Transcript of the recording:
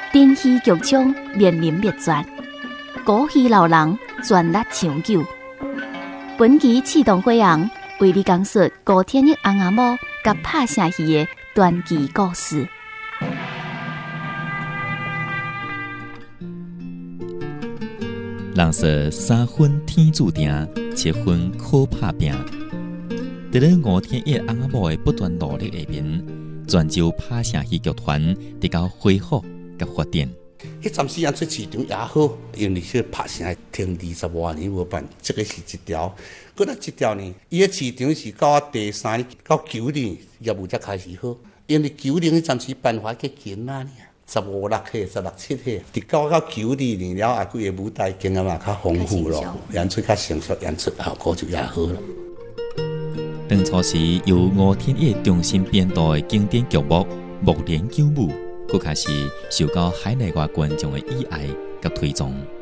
珍稀剧场面临灭绝，古稀老人全力抢救。本期启动火红为你讲述古天一翁仔某甲拍声戏的传奇故事。 人说3分天注定，7分靠打拼。在咧吴天一翁仔某的不断努力下面，泉州拍声戏剧团得到恢复甲发展。 迄阵时出市场也好，因为迄拍声停20多年无办，这个是一条。搁来一条呢，伊个市场是到第3年到9年业务才开始好，因为9年迄阵时办法计紧啊呢，15、16岁、16、17岁，直到9年了，啊，规个舞台经验嘛较丰富咯，演出较成熟，演出效果就也好了。 当初时由吴天一重新编导的经典剧目《木莲救母》，佫开始受到海内外观众的喜爱甲推崇。